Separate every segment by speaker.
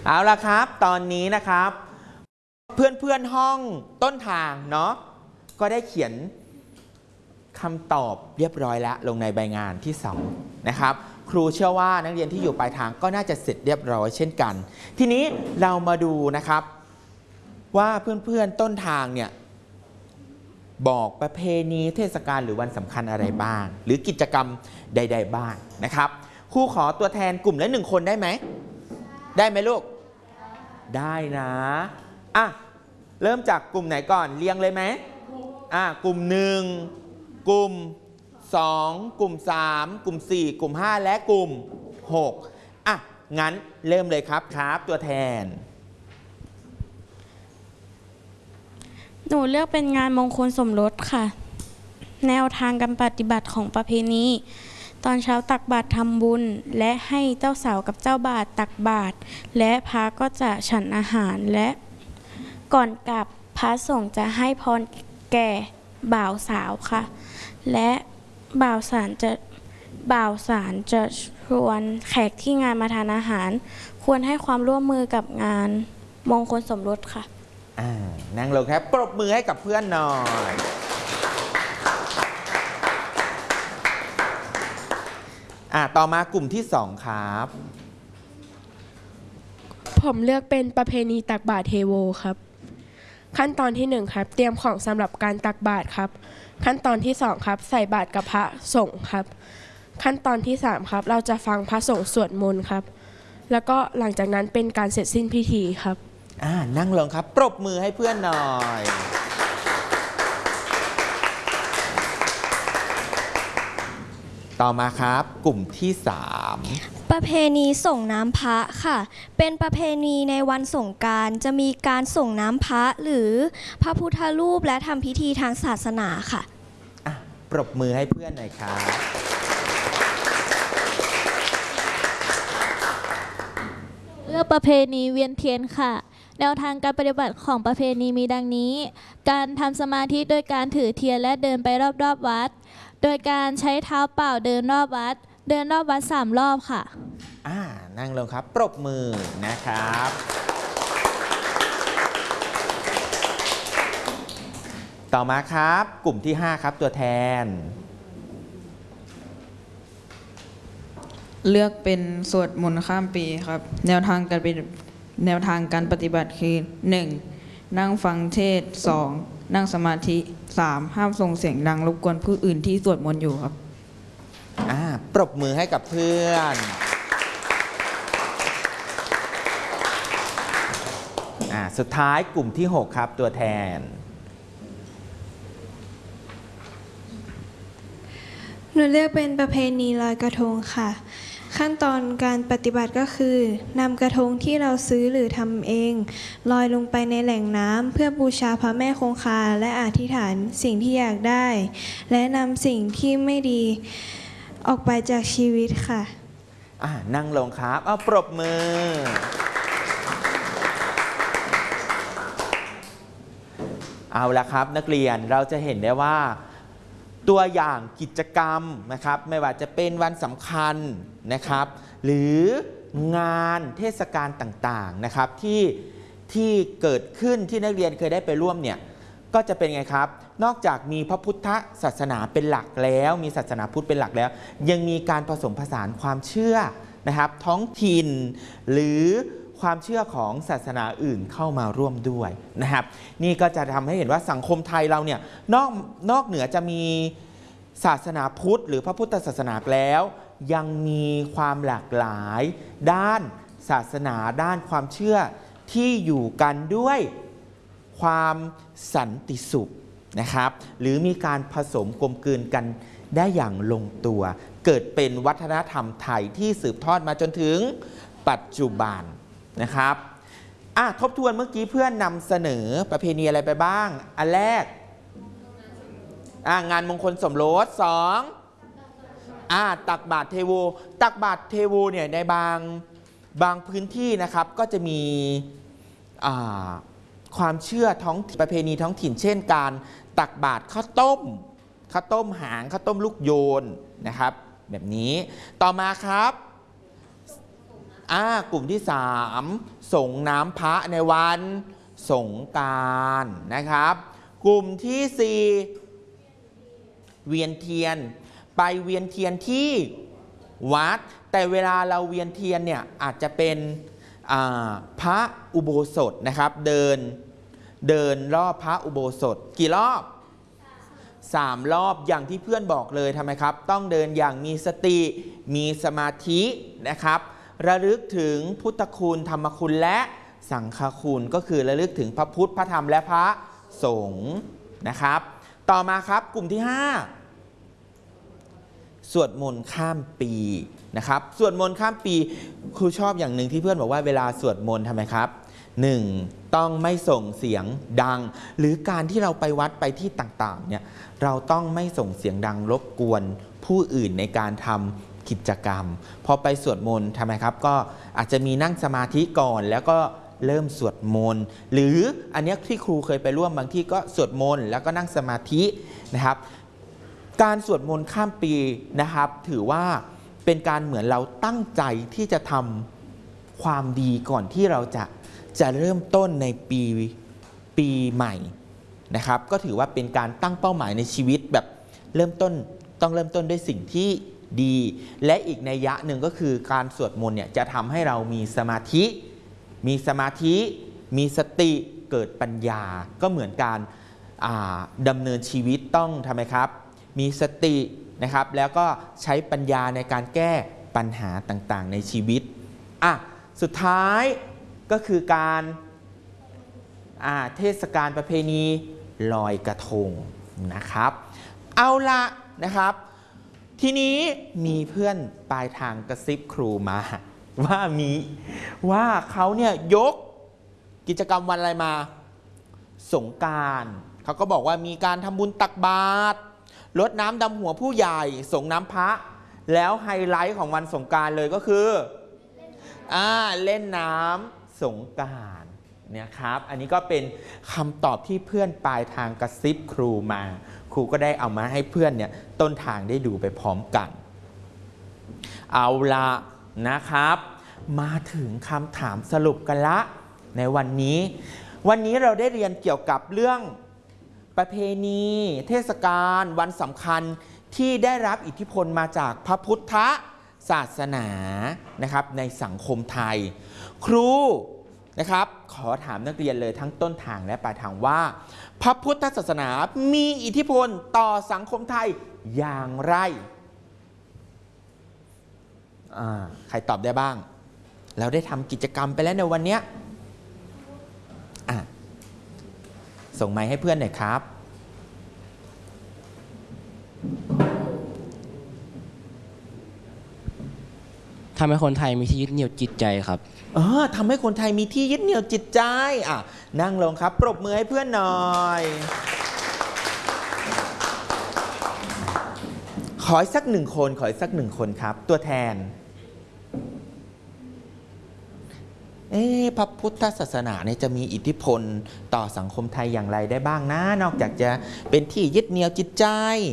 Speaker 1: เอาละครับตอนนี้นะครับเพื่อนห้องต้นทางเนาะก็ได้เขียนคำตอบเรียบร้อยแล้วลงในใบงานที่2นะครับครูเชื่อว่านักเรียนที่อยู่ปลายทางก็น่าจะเสร็จเรียบร้อยเช่นกันทีนี้เรามาดูนะครับว่าเพื่อนต้นทางเนี่ยบอกประเพณีเทศกาลหรือวันสำคัญอะไรบ้างหรือกิจกรรมใดๆบ้างนะครับครูขอตัวแทนกลุ่มละ1 คนได้ไหมได้ไหมลูกได้นะอ่ะเริ่มจากกลุ่มไหนก่อนเรียงเลยไหมกลุ่ม1กลุ่ม2กลุ่ม3กลุ่ม4กลุ่ม5และกลุ่ม6งั้นเริ่มเลยครับตัวแทน
Speaker 2: หนูเลือกเป็นงานมงคลสมรสค่ะแนวทางการปฏิบัติของประเพณีตอนเช้าตักบาตรทำบุญและให้เจ้าสาวกับเจ้าบ่าวตักบาตรและพระก็จะฉันอาหารและก่อนกลับพระสงฆ์จะให้พรแก่บ่าวสาวค่ะและบ่าวสาวจะชวนแขกที่งานมาทานอาหารควรให้ความร่วมมือกับงานมงคลสมรสค่ะ
Speaker 1: นั่งลงครับปรบมือให้กับเพื่อนหน่อยต่อมากลุ่มที่2ครับ
Speaker 3: ผมเลือกเป็นประเพณีตักบาตรเทโวครับขั้นตอนที่1ครับเตรียมของสำหรับการตักบาตรครับขั้นตอนที่2ครับใส่บาตรกับพระสงฆ์ครับขั้นตอนที่3ครับเราจะฟังพระสงฆ์สวดมนต์ครับแล้วก็หลังจากนั้นเป็นการเสร็จสิ้นพิธีครับ
Speaker 1: นั่งลงครับปรบมือให้เพื่อนหน่อยต่อมาครับกลุ่มที่3
Speaker 4: ประเพณีส่งน้ำพระค่ะเป็นประเพณีในวันสงกรานต์จะมีการส่งน้ำพระหรือพระพุทธรูปและทำพิธีทางศาสนาค่ะ
Speaker 1: ปรบมือให้เพื่อนหน่อยครับ
Speaker 5: เลือกประเพณีเวียนเทียนค่ะแนวทางการปฏิบัติของประเพณีมีดังนี้การทำสมาธิโดยการถือเทียนและเดินไปรอบๆวัดโดยการใช้เท้าเปล่าเดินรอบวัด3 รอบค่ะ
Speaker 1: นั่งลงครับปรบมือนะครับต่อมาครับกลุ่มที่5ครับตัวแทน
Speaker 6: เลือกเป็นสวดมนต์ข้ามปีครับแนวทางการปฏิบัติคือ 1. นั่งฟังเทศน์ 2. นั่งสมาธิ 3. ห้ามส่งเสียงดังรบกวนผู้อื่นที่สวดมนต์อยู่ครับ
Speaker 1: ปรบมือให้กับเพื่อนสุดท้ายกลุ่มที่6ครับตัวแทน
Speaker 7: หนูเลือกเป็นประเพณีลอยกระทงค่ะขั้นตอนการปฏิบัติก็คือนำกระทงที่เราซื้อหรือทำเองลอยลงไปในแหล่งน้ำเพื่อบูชาพระแม่คงคาและอธิษฐานสิ่งที่อยากได้และนำสิ่งที่ไม่ดีออกไปจากชีวิตค่ะ
Speaker 1: นั่งลงครับปรบมือเอาละครับนักเรียนเราจะเห็นได้ว่าตัวอย่างกิจกรรมนะครับไม่ว่าจะเป็นวันสำคัญนะครับหรืองานเทศกาลต่างๆนะครับที่เกิดขึ้นที่นักเรียนเคยได้ไปร่วมเนี่ยก็จะเป็นไงครับนอกจากมีพระพุทธศาสนาเป็นหลักแล้วมีศาสนาพุทธเป็นหลักแล้วยังมีการผสมผสานความเชื่อนะครับท้องถิ่นหรือความเชื่อของศาสนาอื่นเข้ามาร่วมด้วยนะครับนี่ก็จะทำให้เห็นว่าสังคมไทยเราเนี่ยนอกเหนือจะมีศาสนาพุทธหรือพระพุทธศาสนาแล้วยังมีความหลากหลายด้านศาสนาด้านความเชื่อที่อยู่กันด้วยความสันติสุขนะครับหรือมีการผสมกลมกลืนกันได้อย่างลงตัวเกิดเป็นวัฒนธรรมไทยที่สืบทอดมาจนถึงปัจจุบันนะครับทบทวนเมื่อกี้เพื่อนนำเสนอประเพณีอะไรไปบ้างอันแรกงานมงคลสมรส2ตักบาตรเทโวตักบาตรเทโวเนี่ยในบางพื้นที่นะครับก็จะมีความเชื่อประเพณีท้องถิ่นเช่นการตักบาตรข้าวต้มหางข้าวต้มลูกโยนนะครับแบบนี้ต่อมาครับกลุ่มที่ 3ส่งน้ำพระในวันสงกรานต์นะครับ กลุ่มที่ 4เวียนเทียนไปเวียนเทียนที่วัดแต่เวลาเราเวียนเทียนเนี่ยอาจจะเป็นพระอุโบสถนะครับเดินรอบพระอุโบสถกี่รอบ3 รอบอย่างที่เพื่อนบอกเลยทำไมครับต้องเดินอย่างมีสติมีสมาธินะครับระลึกถึงพุทธคุณธรรมคุณและสังฆคุณก็คือระลึกถึงพระพุทธพระธรรมและพระสงฆ์นะครับต่อมาครับกลุ่มที่ 5สวดมนต์ข้ามปีนะครับสวดมนต์ข้ามปีครูชอบอย่างหนึ่งที่เพื่อนบอกว่าเวลาสวดมนต์ทำไมครับ 1. ต้องไม่ส่งเสียงดังหรือการที่เราไปวัดไปที่ต่างๆเนี่ยเราต้องไม่ส่งเสียงดังรบกวนผู้อื่นในการทำกิจกรรมพอไปสวดมนต์ทำไมครับก็อาจจะมีนั่งสมาธิก่อนแล้วก็เริ่มสวดมนต์หรืออันนี้ที่ครูเคยไปร่วมบางที่ก็สวดมนต์แล้วก็นั่งสมาธินะครับการสวดมนต์ข้ามปีนะครับถือว่าเป็นการเหมือนเราตั้งใจที่จะทำความดีก่อนที่เราจะเริ่มต้นในปีใหม่นะครับก็ถือว่าเป็นการตั้งเป้าหมายในชีวิตแบบต้องเริ่มต้นด้วยสิ่งที่ดีและอีกนัยยะหนึ่งก็คือการสวดมนต์เนี่ยจะทำให้เรามีสมาธิมีสติเกิดปัญญาก็เหมือนการดำเนินชีวิตต้องทำไมครับมีสตินะครับแล้วก็ใช้ปัญญาในการแก้ปัญหาต่างๆในชีวิตสุดท้ายก็คือการเทศกาลประเพณีลอยกระทงนะครับเอาละนะครับทีนี้มีเพื่อนปลายทางกระซิบครูมาว่าเขาเนี่ยยกกิจกรรมวันอะไรมาสงกรานต์เขาก็บอกว่ามีการทำบุญตักบาตรรดน้ำดำหัวผู้ใหญ่ส่งน้ำพระแล้วไฮไลท์ของวันสงกรานต์เลยก็คือเล่นน้ำสงกรานต์เนี่ยครับอันนี้ก็เป็นคำตอบที่เพื่อนปลายทางกระซิบครูมาครูก็ได้เอามาให้เพื่อนเนี่ยต้นทางได้ดูไปพร้อมกันเอาละนะครับมาถึงคำถามสรุปกันละในวันนี้เราได้เรียนเกี่ยวกับเรื่องประเพณีเทศกาลวันสำคัญที่ได้รับอิทธิพลมาจากพระพุทธศาสนานะครับในสังคมไทยครูนะครับขอถามนักเรียนเลยทั้งต้นทางและปลายทางว่าพระพุทธศาสนามีอิทธิพลต่อสังคมไทยอย่างไรใครตอบได้บ้างเราได้ทำกิจกรรมไปแล้วในวันนี้ส่งไมค์ให้เพื่อนหน่อยครับ
Speaker 8: ทำให้คนไทยมีที่ยึดเหนี่ยวจิตใจครับ
Speaker 1: ทำให้คนไทยมีที่ยึดเหนี่ยวจิตใจนั่งลงครับปรบมือให้เพื่อนหน่อยขอสักหนึ่งคนครับตัวแทนพระพุทธศาสนาเนี่ยจะมีอิทธิพลต่อสังคมไทยอย่างไรได้บ้างนะนอกจากจะเป็นที่ยึดเหนี่ยวจิตใจ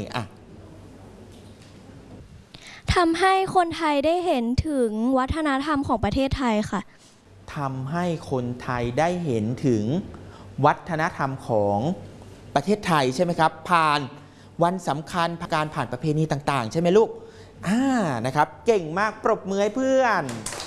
Speaker 4: ทำให้คนไทยได้เห็นถึงวัฒนธรรมของประเทศไทยค่ะ
Speaker 1: ทำให้คนไทยได้เห็นถึงวัฒนธรรมของประเทศไทยใช่ไหมครับผ่านวันสำคัญการผ่านประเพณีต่างๆใช่ไหมลูกนะครับเก่งมากปรบมือให้เพื่อน